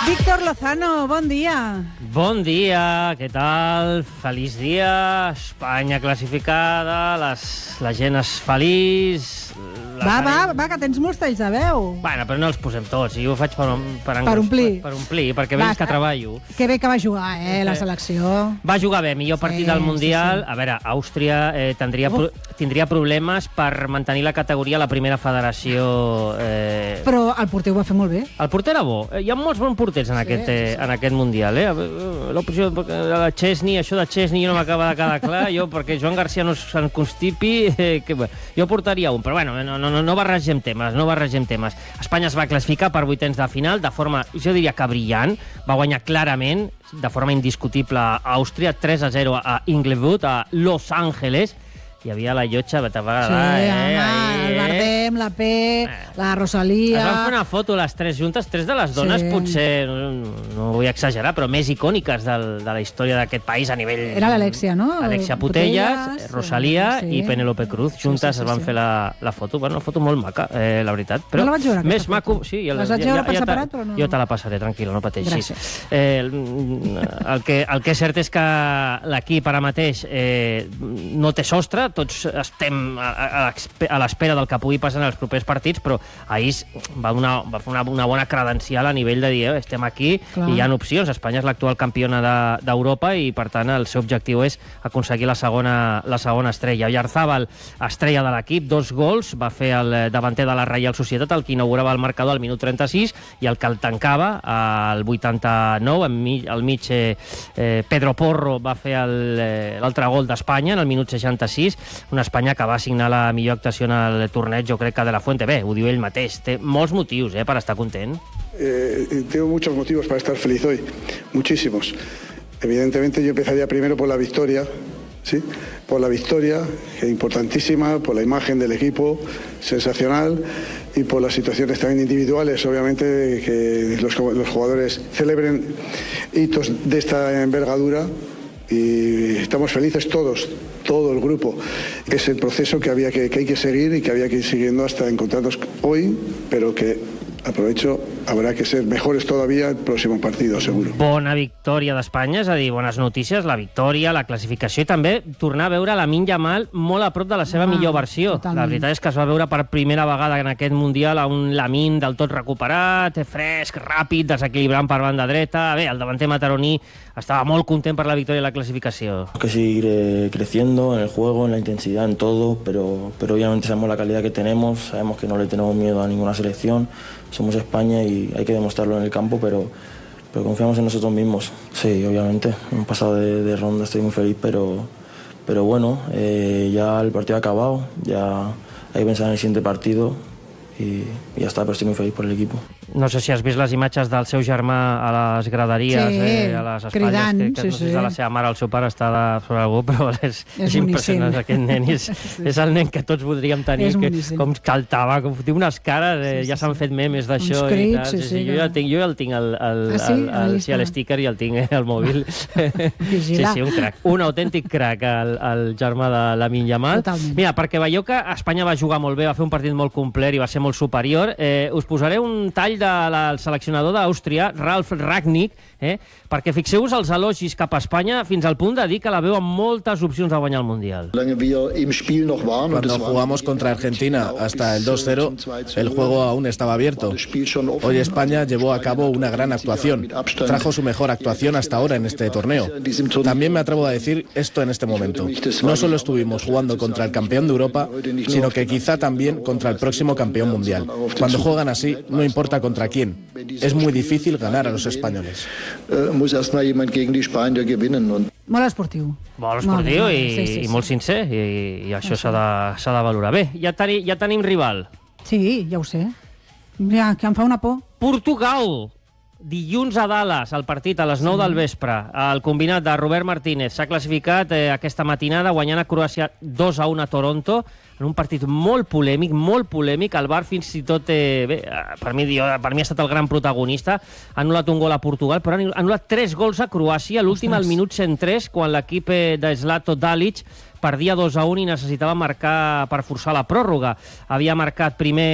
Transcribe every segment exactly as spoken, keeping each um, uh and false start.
Víctor Lozano, bon dia. Bon dia, què tal? Feliç dia, Espanya classificada, les, la gent és feliç... Va, va, va, que tens molts talls de veu. Bueno, però no els posem tots, i ho faig per, per, per omplir. Per, per omplir, perquè veus que treballo. Que bé que va jugar, eh, la selecció. Va jugar bé, millor partit sí, del Mundial. Sí, sí. A veure, Àustria eh, tindria, pro, tindria problemes per mantenir la categoria a la primera federació. Eh... Però el porter ho va fer molt bé. El porter era bo. Hi ha molts bons porters en, sí, aquest, eh, sí, sí. en aquest Mundial. Eh? L'opció de Chesney, això de Chesney no m'acaba de quedar clar, jo, perquè Joan Garcia no se'n constipi, eh, que, jo portaria un, però bueno, no, no, no, no barregem temes, no barregem temes. Espanya es va classificar per vuitens de final de forma, jo diria que brillant, va guanyar clarament, de forma indiscutible, a Àustria, tres a zero a Inglewood, a Los Angeles. Hi havia la llotja, te va agradar, sí, eh? Home, Ahí, el Bardem, la P, eh. la Rosalia... Es van fer una foto les tres juntes, tres de les dones, sí. potser, no, no vull exagerar, però més icòniques del, de la història d'aquest país a nivell... Era l'Alexia, no? Alexia Putellas, Putellas Rosalia sí. i Penélope Cruz. Juntes sí, sí, sí, es van sí. fer la, la foto. Bueno, una foto molt maca, eh, la veritat. Però no la vaig veure, més maco... Sí, ja, les vaig veure ja, per ja, separat, però no... Jo te la passaré, tranquil·la, no pateixis. Gràcies. Eh, el, que, el que és cert és que l'equip ara mateix eh, no té sostre, tots estem a, a l'espera del que pugui passar en els propers partits, però ahir va, donar, va fer una, una bona credencial a nivell de dir, eh, estem aquí Clar. i hi ha opcions. Espanya és l'actual campiona d'Europa de, i, per tant, el seu objectiu és aconseguir la segona, la segona estrella. Oyarzabal, estrella de l'equip, dos gols, va fer el davanter de la Reial Societat, el que inaugurava el marcador al minut trenta-sis, i el que el tancava al vuitanta-nou, al mig eh, eh, Pedro Porro va fer l'altre gol d'Espanya en el minut seixanta-sis, una Espanya que va signar la millor actuació en el torneig, jo crec que de la Fuente. Bé, ho diu ell mateix, té molts motius eh, per estar content. Eh, tengo muchos motivos para estar feliz hoy, muchísimos. Evidentemente yo empezaría primero por la victoria, ¿sí? Por la victoria, que es importantísima, por la imagen del equipo, sensacional, y por las situaciones también individuales, obviamente, que los, los jugadores celebren hitos de esta envergadura. Y estamos felices todos, todo el grupo. Es el proceso que, había que, que hay que seguir y que había que ir siguiendo hasta encontrarnos hoy, pero que, aprovecho, habrá que ser mejores todavía el próximo partido, seguro. Bona victòria d'Espanya, és a dir, bones notícies, la victòria, la classificació, i també tornar a veure Lamine Yamal molt a prop de la seva ah, millor versió. Totalment. La veritat és que es va veure per primera vegada en aquest Mundial a un Lamine del tot recuperat, fresc, ràpid, desequilibrant per banda dreta. Bé, el davanter mataroní estava molt content per la victòria i la clasificació. Hay que seguir eh, creciendo en el juego, en la intensidad, en todo, pero, pero obviamente sabemos la calidad que tenemos, sabemos que no le tenemos miedo a ninguna selección, somos España y hay que demostrarlo en el campo, pero, pero confiamos en nosotros mismos. Sí, obviamente, hemos pasado de, de ronda, estoy muy feliz, pero, pero bueno, eh, ya el partido ha acabado, ya hay que pensar en el siguiente partido y, y ya está, pero estoy muy feliz por el equipo. No sé si has vist les imatges del seu germà a les graderies, sí, eh, a les espatlles, cridant, que, que sí, no sé sí. si de la seva mare o el seu pare està de, sobre algú, però és, és, és impressionant aquest nen. És, sí. és el nen que tots voldríem tenir, que, com caltava, com té unes cares, eh, sí, sí, ja s'han fet memes d'això. Uns crits, sí, sí. sí, jo, ja el tinc, jo ja el tinc, el, el, ah, sí? el, el, sí, l'sticker i el tinc eh, al mòbil. Sí, sí, un crac, un autèntic crac, el, el germà de Lamine Yamal. Totalment. Mira, perquè veieu que Espanya va jugar molt bé, va fer un partit molt complet i va ser molt superior, eh, us posaré un tall de la seleccionador d'Àustria, Ralf Rangnick, eh? perquè fixeu-vos els elogis cap a Espanya fins al punt de dir que la veu amb moltes opcions de guanyar el Mundial. Cuando jugamos contra Argentina hasta el dos cero, el juego aún estaba abierto. Hoy España llevó a cabo una gran actuación. Trajo su mejor actuación hasta ahora en este torneo. También me atrevo a decir esto en este momento. No solo estuvimos jugando contra el campeón de Europa, sino que quizá también contra el próximo campeón mundial. Cuando juegan así, no importa contra quién. Es muy difícil ganar a los españoles. Molt esportiu. Molt esportiu molt, i, sí, sí, sí. i molt sincer, i, i això s'ha de, s'ha de valorar. Bé, ja, teni, ja tenim rival. Sí, ja ho sé. Ja, que em fa una por. Portugal! Dilluns a Dallas, el partit a les nou del vespre. El combinat de Robert Martínez s'ha classificat eh, aquesta matinada guanyant a Croàcia dos a un a Toronto en un partit molt polèmic, molt polèmic. El V A R fins i tot, eh, bé, per mi, jo, per mi ha estat el gran protagonista. Ha anul·lat un gol a Portugal, però ha anul·lat tres gols a Croàcia, l'últim al minut cent tres, quan l'equip de Zlatko Dalic perdia dos a un i necessitava marcar per forçar la pròrroga. Havia marcat primer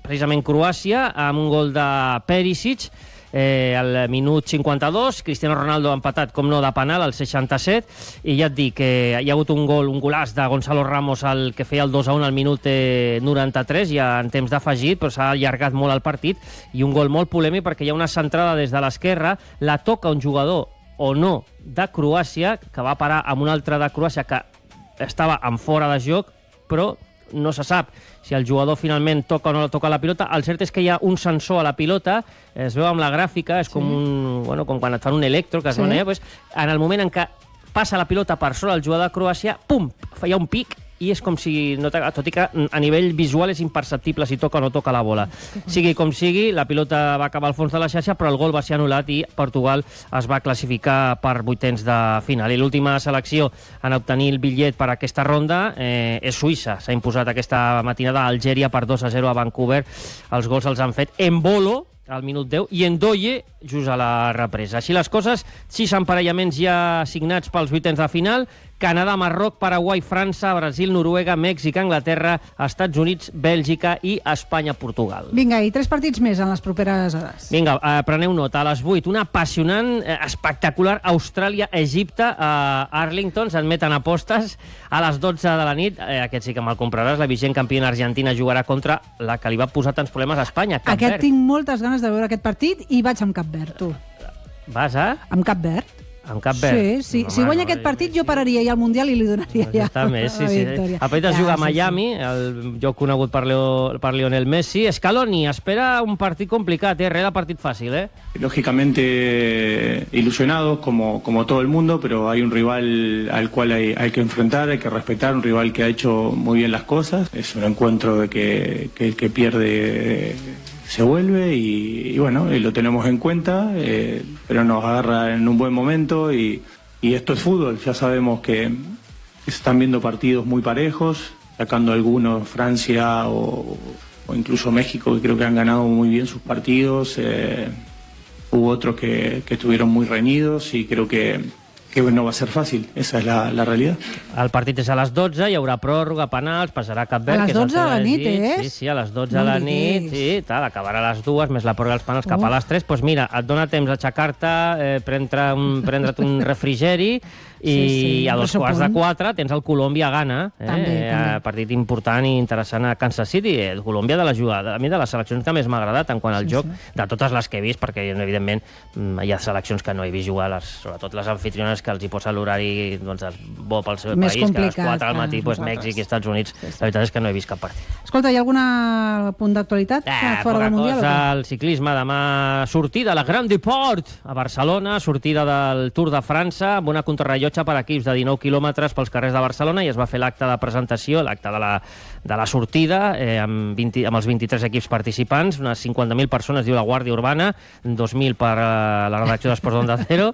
precisament Croàcia, amb un gol de Perisic, Eh, al minut cinquanta-dos, Cristiano Ronaldo ha empatat, com no, de penal, al seixanta-set, i ja et dic que hi ha hagut un gol, un golaç de Gonzalo Ramos al que feia el dos a un al minut eh, noranta-tres, ja en temps d'afegit, però s'ha allargat molt el partit, i un gol molt polèmic perquè hi ha una centrada des de l'esquerra, la toca un jugador o no de Croàcia, que va parar amb un altre de Croàcia que estava en fora de joc, però no se sap si el jugador finalment toca o no toca la pilota. El cert és que hi ha un sensor a la pilota, es veu amb la gràfica, és com, sí. un, bueno, com quan et fan un electro, que es sí. dona, pues, en el moment en què passa la pilota per sobre el jugador de Croàcia, pum, feia un pic, i és com si, no tot i que a nivell visual és imperceptible si toca o no toca la bola. Sigui com sigui, la pilota va acabar al fons de la xarxa, però el gol va ser anul·lat i Portugal es va classificar per vuitens de final. I l'última selecció en obtenir el bitllet per a aquesta ronda eh, és Suïssa. S'ha imposat aquesta matinada a Algèria per dos a zero a Vancouver. Els gols els han fet Embolo, al minut deu, i Ndoye just a la represa. Així les coses, sis emparellaments ja signats pels vuitens de final: Canadà, Marroc, Paraguai, França, Brasil, Noruega, Mèxic, Anglaterra, Estats Units, Bèlgica i Espanya, Portugal. Vinga, i tres partits més en les properes hores. Vinga, eh, preneu nota. A les vuit, una apassionant, eh, espectacular Austràlia-Egipte a Arlington. S'admeten apostes a les dotze de la nit. Eh, aquest sí que me'l compraràs. La vigent campiona argentina jugarà contra la que li va posar tants problemes a Espanya, Cap Aquest Verd. tinc moltes ganes de veure aquest partit i vaig amb Cap Verd, tu. Vas a? Amb Cap Verd. Amb Cap Verd? Sí, sí. No, si home, guanya no, aquest partit, sí. jo pararia ja al Mundial i li donaria ja Està més, sí, la sí. victòria. El partit es Ja, juga a sí, Miami, sí. el lloc conegut per, Leo, per Lionel Messi. Scaloni espera un partit complicat, eh? Res de partit fàcil, eh? Lógicamente ilusionados como, como todo el mundo, pero hay un rival al cual hay, hay que enfrentar, hay que respetar, un rival que ha hecho muy bien las cosas. Es un encuentro de que, que el que pierde se vuelve y, y bueno, y lo tenemos en cuenta, eh, pero nos agarra en un buen momento y, y esto es fútbol. Ya sabemos que se están viendo partidos muy parejos, sacando algunos Francia o, o incluso México, que creo que han ganado muy bien sus partidos. Eh, hubo otros que, que estuvieron muy reñidos y creo que que no va a ser fàcil, esa és la, la realitat. El partit és a les dotze, hi haurà pròrroga, penals, passarà Cap Verd... A les dotze de la nit, eh? Sí, sí, a les dotze de la nit, sí, tal, acabarà a les dues, més la pròrroga dels penals cap a les tres. Doncs mira, et dona temps d'aixecar-te, eh, prendre un, prendre't un refrigeri i sí, sí, a dos quarts de quatre tens el Colòmbia-Ghana, eh? També, eh, també. Partit important i interessant a Kansas City. El Colòmbia de la jugada, a mi de les seleccions que més m'ha agradat en quant al Sí, joc, sí. de totes les que he vist, perquè evidentment hi ha seleccions que no he vist jugar, les, sobretot les anfitriones que els hi posa l'horari doncs, bo pel seu Més país, que a les complicat quatre al matí que doncs, nosaltres. Mèxic i Estats Units. Sí, sí. La veritat és que no he vist cap partit. Escolta, hi ha algun punt d'actualitat Eh, fora poca del Mundial? cosa, o què? el ciclisme demà, sortida a la Grand Deport a Barcelona, sortida del Tour de França amb una contrarrellotge per equips de dinou quilòmetres pels carrers de Barcelona, i es va fer l'acte de presentació, l'acte de, la, de la sortida eh, amb, vint, amb els vint-i-tres equips participants, unes cinquanta mil persones, diu la Guàrdia Urbana, dos mil per eh, la redacció d'Esports d'Onda Cero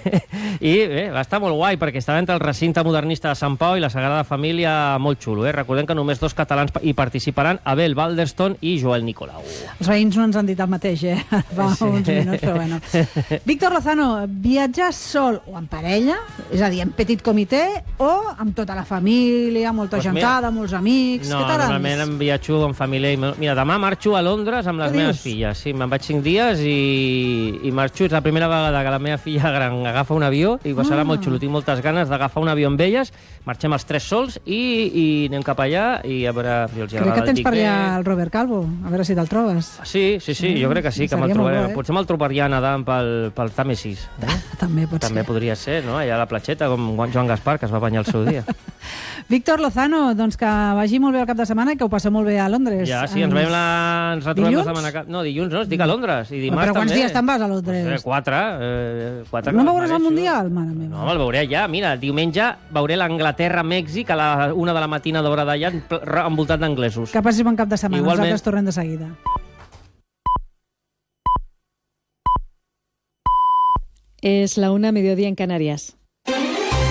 i bé, va estar molt guai perquè estava entre el recinte modernista de Sant Pau i la Sagrada Família, molt xulo, eh? Recordem que només dos catalans hi participaran, Abel Balderston i Joel Nicolau. Els veïns no ens han dit el mateix, eh? Fa Sí. uns minuts, però bueno. Víctor Lozano, viatjar sol o en parella, és a dir, en petit comitè o amb tota la família, molta Pues gentada, molts amics... No, Què t'agrada normalment més? em viatjo amb família. I me- Mira, demà marxo a Londres amb les Què meves dius? filles. Sí, me'n vaig cinc dies i, i marxo. És la primera vegada que la meva filla gran agafa un avió i va serà Ah. molt xulo. Tinc moltes ganes d'agafar un avió amb elles. Marxem els tres sols i, i anem cap allà i a veure si els Crec agrada. que tens Dic, per allà eh, el Robert Calvo, a veure si te'l trobes. Sí, sí, sí, jo crec que sí, que me'l Seria molt trobaré. bo, eh? Potser me'l trobaria nedant pel, pel Tàmesis. Eh? També pot També ser. podria ser, no? Allà a la platxeta, com Joan Gaspar, que es va banyar el seu dia. Víctor Lozano, doncs que vagi molt bé el cap de setmana i que ho passeu molt bé a Londres. Ja, sí, ens veiem la... ens retrobem Dilluns? la setmana que... No, dilluns no, estic a Londres. I dimarts Però quants també. dies te'n vas a Londres? Eh, quatre. Eh, quatre No que veuràs el mereixo. Mundial, mare meva? No, me'l veuré allà. Mira, diumenge veuré l'Anglaterra-Mèxic a la una de la matina d'hora d'allà, envoltat d'anglesos. Que passis bon cap de setmana. Igualment. Nosaltres tornem de seguida. Es la una, mediodía en Canarias.